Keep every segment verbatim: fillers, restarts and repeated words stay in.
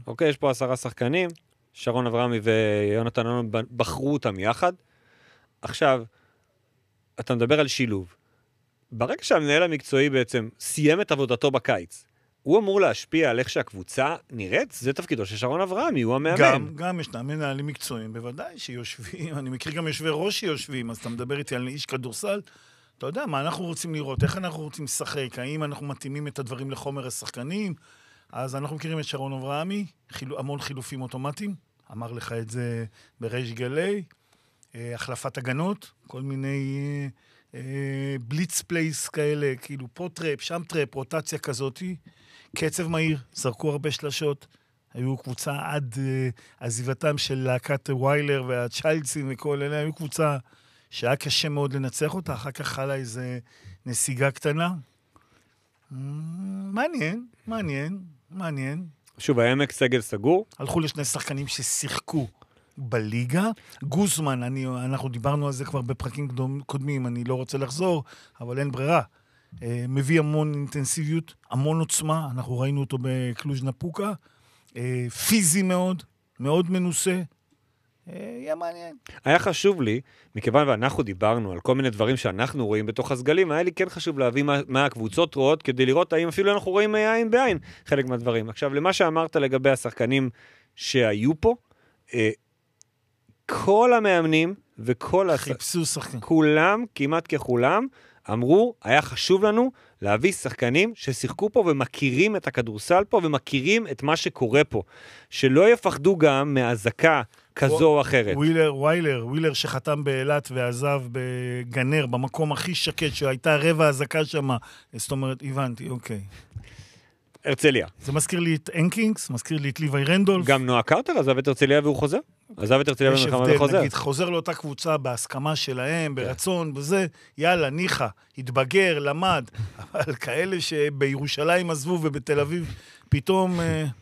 אוקיי, יש פה עשרה שחקנים, שרון אברהמי ויונתן אלון בחרו אותם יחד. עכשיו, אתה מדבר על שילוב. ברגע שהמנהל המקצועי בעצם סיים את עבודתו בקיץ, הוא אמור להשפיע על איך שהקבוצה נראית, זה תפקידו של שרון אברהמי, הוא המאמן. גם, גם ישנם מנהלים מקצועיים, בוודאי שיושבים, אני מכיר גם יושבי ראש שיושבים, אז אתה מדבר איתי על איש כדורסל, אתה יודע מה אנחנו רוצים לראות, איך אנחנו רוצים לשחק, האם אנחנו מתאימים את הדברים לחומר השחקנים, אז אנחנו מכירים את שרון אברהמי, חילו, המון חילופים אוטומטיים, אמר לך את זה בריש גלי, אה, החלפת הגנות, כל מיני אה, אה, בליץ פלייס כאלה, כאילו פה טרפ, שם טרפ, רוטציה כזאת, קצב מהיר, זרקו הרבה שלשות, היו קבוצה עד אה, עזיבתם של להקת וויילר והצ'יילדסים וכל אלה, היו קבוצה שהיה קשה מאוד לנצח אותה, אחר כך חלה איזה נסיגה קטנה. מעניין, מעניין, מעניין. שוב, העמק סגל סגור. הלכו לשני שחקנים ששיחקו בליגה. גוזמן, אני, אנחנו דיברנו על זה כבר בפרקים קודמים, אני לא רוצה לחזור, אבל אין ברירה. מביא המון אינטנסיביות, המון עוצמה, אנחנו ראינו אותו בקלוז' נפוקה, פיזי מאוד, מאוד מנוסה. יהיה מעניין. היה חשוב לי, מכיוון ואנחנו דיברנו על כל מיני דברים שאנחנו רואים בתוך הסגלים, היה לי כן חשוב להביא מה, מה הקבוצות רואות, כדי לראות האם אפילו אנחנו רואים עין בעין חלק מהדברים. עכשיו, למה שאמרת לגבי השחקנים שהיו פה, אה, כל המאמנים וכל... חיפשו שחקנים. כולם, כמעט ככולם, אמרו, היה חשוב לנו להביא שחקנים ששיחקו פה ומכירים את הכדורסל פה ומכירים את מה שקורה פה. שלא יפחדו גם מהזקה כזו או אחרת. ווילר, ווילר, ווילר שחתם באילת ועזב בגנר, במקום הכי שקט, שהייתה רבע הזקה שם. זאת אומרת, הבנתי, אוקיי. הרצליה. זה מזכיר לי את אנקינגס, מזכיר לי את ליווי רנדולף. גם נועה קרטר עזב את הרצליה והוא חוזר. עזב את הרצליה במלחמה וחוזר. יש הבדל, נגיד, חוזר לאותה קבוצה בהסכמה שלהם, ברצון, וזה, יאללה, ניחה, התבגר, למד. אבל כאלה שבירושלים עזבו ובתל אביב, פתאום...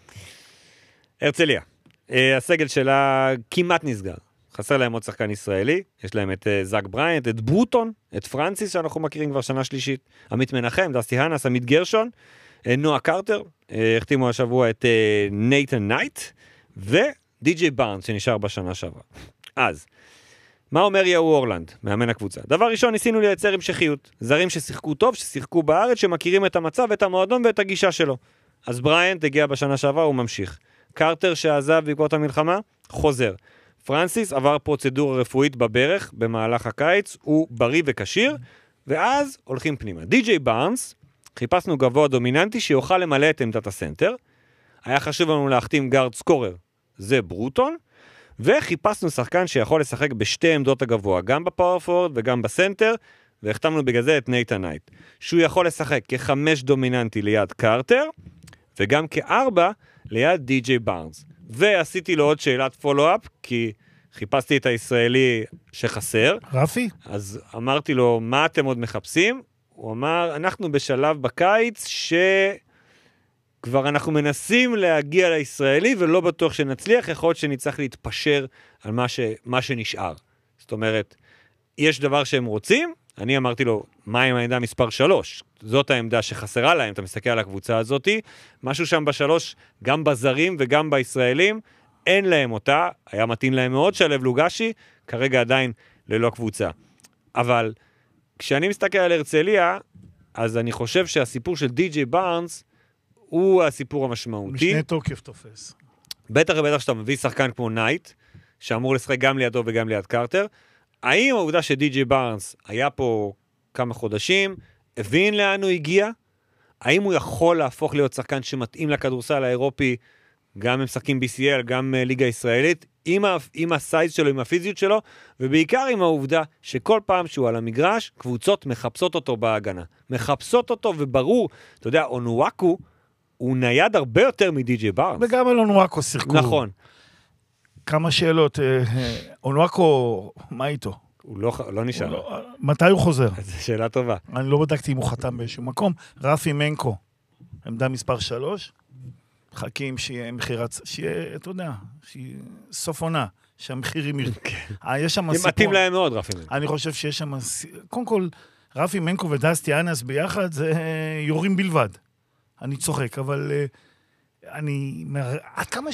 הרצליה. הסגל שלה כמעט נסגר. חסר להם עוד שחקן ישראלי, יש להם את זאק בריינט, את ברוטון, את פרנסיס שאנחנו מכירים כבר שנה שלישית, עמית מנחם, דסטי הנס, עמית גרשון, נועה קרטר, החתימו השבוע את נייתן נייט, ודי.ג'יי בארנס שנשאר בשנה שעברה. אז, מה אומר יאו אורלנד, מאמן הקבוצה? דבר ראשון, ניסינו לייצר המשכיות, זרים ששיחקו טוב, ששיחקו בארץ, שמכירים את המצב, את המועדון ואת הגישה שלו. אז בריינט הגיע בשנה שעברה, הוא ממשיך. קרטר שעזב בעקבות המלחמה, חוזר. פרנסיס עבר פרוצדורה רפואית בברך במהלך הקיץ, הוא בריא וקשיר, ואז הולכים פנימה. די.ג'יי בארנס, חיפשנו גבוה דומיננטי שיוכל למלא את עמדת הסנטר, היה חשוב לנו להחתים גארד סקורר, זה ברוטון, וחיפשנו שחקן שיכול לשחק בשתי עמדות הגבוה, גם בפאוור פורד וגם בסנטר, והחתמנו בגלל זה את נייתן נייט, שהוא יכול לשחק כחמש דומיננטי ליד קרטר, וגם כארבע ליד די.ג'יי בארנס. ועשיתי לו עוד שאלת פולו-אפ, כי חיפשתי את הישראלי שחסר. רפי? אז אמרתי לו, מה אתם עוד מחפשים? הוא אמר, אנחנו בשלב בקיץ שכבר אנחנו מנסים להגיע לישראלי, ולא בטוח שנצליח, יכול להיות שנצטרך להתפשר על מה, ש... מה שנשאר. זאת אומרת, יש דבר שהם רוצים, אני אמרתי לו, מה עם העמדה מספר שלוש? זאת העמדה שחסרה להם, אתה מסתכל על הקבוצה הזאת, משהו שם בשלוש, גם בזרים וגם בישראלים, אין להם אותה, היה מתאים להם מאוד שלב לוגשי, כרגע עדיין ללא קבוצה. אבל כשאני מסתכל על הרצליה, אז אני חושב שהסיפור של די.ג'יי בארנס, הוא הסיפור המשמעותי. משנה תוקף תופס. בטח ובטח שאתה מביא שחקן כמו נייט, שאמור לשחק גם לידו וגם ליד קרטר, האם העובדה שדי.ג'יי בארנס היה פה כמה חודשים, הבין לאן הוא הגיע? האם הוא יכול להפוך להיות שחקן שמתאים לכדורסל האירופי, גם עם שחקים בי סי אל, גם ליגה ישראלית, עם, ה- עם הסייז שלו, עם הפיזיות שלו, ובעיקר עם העובדה שכל פעם שהוא על המגרש, קבוצות מחפשות אותו בהגנה. מחפשות אותו וברור, אתה יודע, אונואקו, הוא נייד הרבה יותר מדי.ג'יי בארנס. וגם על אונואקו שיחקו. נכון. כמה שאלות. אונואקו, מה איתו? הוא לא, לא נשאר. הוא לא, מתי הוא חוזר? זו שאלה טובה. אני לא בדקתי אם הוא חתם באיזשהו מקום. רפי מנקו, עמדה מספר שלוש, חכים שיהיה מחירת, שיהיה, אתה יודע, שיהיה סוף עונה, שהמחירים ירדו. יש שם סיפור. מתאים להם מאוד, רפי מנקו. אני חושב שיש שם, קודם כל, רפי מנקו ודסטי אנס ביחד, זה יורים בלבד. אני צוחק, אבל אני, עד כמה